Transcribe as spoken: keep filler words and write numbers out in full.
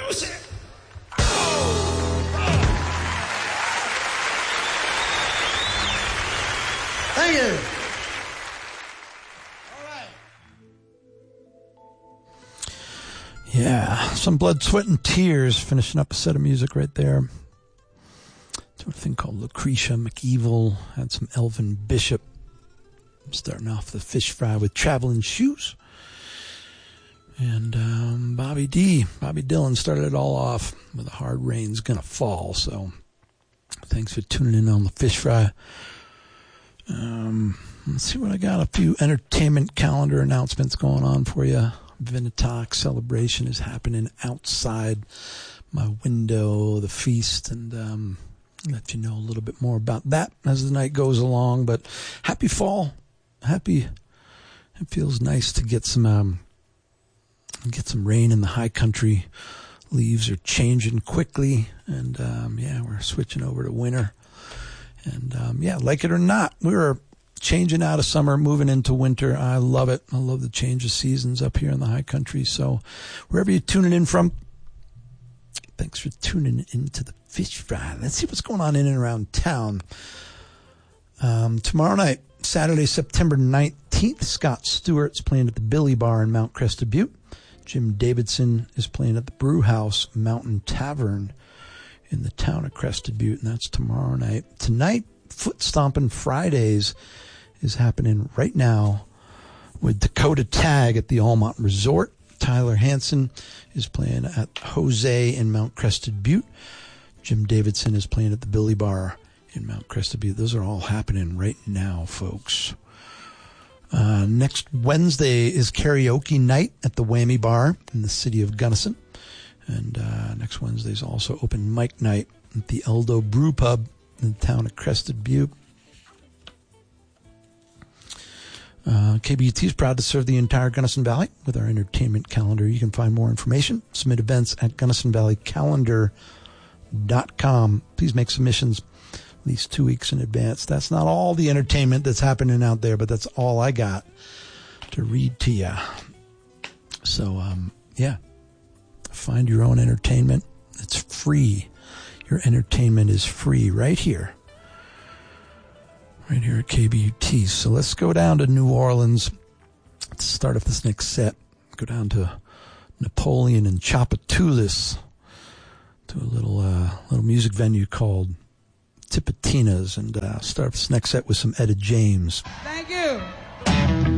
music. Oh, oh. Thank you. Yeah, some blood, sweat, and tears. Finishing up a set of music right there. To a thing called Lucretia McEvil. Had some Elvin Bishop. Starting off the Fish Fry with Traveling Shoes. And um, Bobby D. Bobby Dylan started it all off with A Hard Rain's Gonna Fall. So thanks for tuning in on the Fish Fry. Um, let's see what I got. A few entertainment calendar announcements going on for you. Vinatox celebration is happening outside my window, the feast, and um, let you know a little bit more about that as the night goes along. But happy fall, happy. It feels nice to get some um, get some rain in the high country. Leaves are changing quickly, and um, yeah, we're switching over to winter. And um, yeah, like it or not, we're changing out of summer, moving into winter. I love it. I love the change of seasons up here in the high country. So wherever you're tuning in from, thanks for tuning into the Fish Fry. Let's see what's going on in and around town. Um, tomorrow night, Saturday, September nineteenth, Scott Stewart's playing at the Billy Bar in Mount Crested Butte. Jim Davidson is playing at the Brew House Mountain Tavern in the town of Crested Butte, and that's tomorrow night. Tonight, Foot Stompin' Fridays is happening right now with Dakota Tag at the Almont Resort. Tyler Hansen is playing at Jose in Mount Crested Butte. Jim Davidson is playing at the Billy Bar in Mount Crested Butte. Those are all happening right now, folks. Uh, next Wednesday is karaoke night at the Whammy Bar in the city of Gunnison. And uh, next Wednesday is also open mic night at the Eldo Brew Pub in the town of Crested Butte. Uh, K B U T is proud to serve the entire Gunnison Valley with our entertainment calendar. You can find more information, submit events at gunnison valley calendar dot com. Please make submissions at least two weeks in advance. That's not all the entertainment that's happening out there, but that's all I got to read to you. So, um, yeah, find your own entertainment. It's free. Your entertainment is free right here. Right here at K B U T. So let's go down to New Orleans to start off this next set. Go down to Napoleon and Tchoupitoulas to a little uh, little music venue called Tipitina's, and uh, start off this next set with some Etta James. Thank you.